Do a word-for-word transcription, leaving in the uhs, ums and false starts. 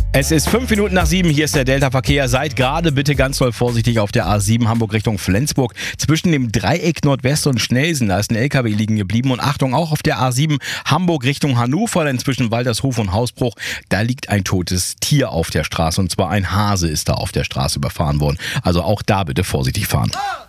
Es ist fünf Minuten nach sieben, hier ist der Delta-Verkehr. Seid gerade bitte ganz doll vorsichtig auf der A sieben Hamburg Richtung Flensburg. Zwischen dem Dreieck Nordwest und Schnelsen, da ist ein L K W liegen geblieben. Und Achtung, auch auf der A sieben Hamburg Richtung Hannover, denn zwischen Waltershof und Hausbruch, da liegt ein totes Tier auf der Straße. Und zwar ein Hase ist da auf der Straße überfahren worden. Also auch da bitte vorsichtig fahren.